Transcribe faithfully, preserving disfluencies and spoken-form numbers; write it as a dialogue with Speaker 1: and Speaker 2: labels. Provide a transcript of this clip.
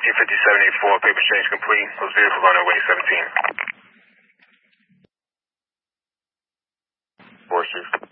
Speaker 1: fourteen fifty-seven eighty-four, paper change complete. Those vehicles on their way, seventeen. Four, Chief.